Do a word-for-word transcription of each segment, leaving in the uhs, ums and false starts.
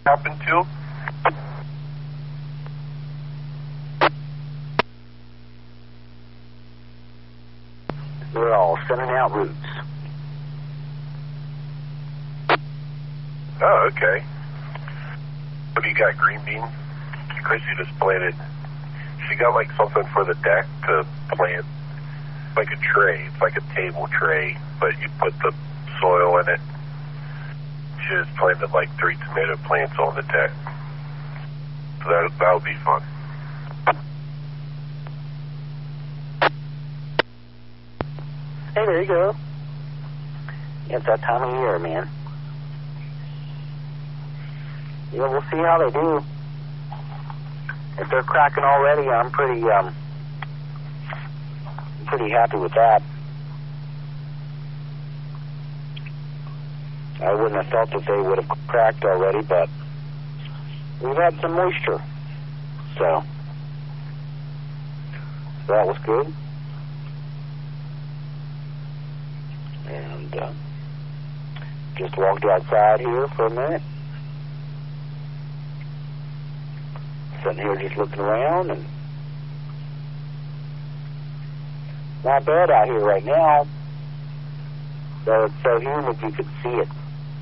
happen to? We're all sending out roots. Oh, okay. What do you got, green beans? Chrissy just planted. She got like something for the deck to plant. Like a tray. It's like a table tray, but you put the soil in it. She just planted like three tomato plants on the deck. So that that would be fun. Hey, there you go. It's that time of year, man. Yeah, we'll see how they do. If they're cracking already, I'm pretty, um, pretty happy with that. I wouldn't have thought that they would have cracked already, but we've had some moisture, so that was good. And uh, just walked outside here for a minute. Sitting here just looking around, and not bad out here right now. Though it's so humid you could see it.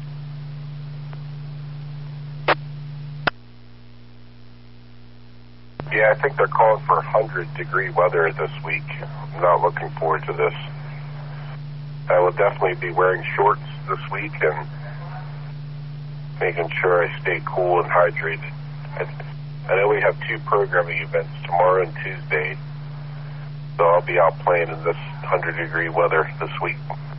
Yeah, I think they're calling for one hundred degree weather this week. I'm not looking forward to this. I will definitely be wearing shorts this week and making sure I stay cool and hydrated. I, I know we have two programming events tomorrow and Tuesday, so I'll be out playing in this one hundred degree weather this week.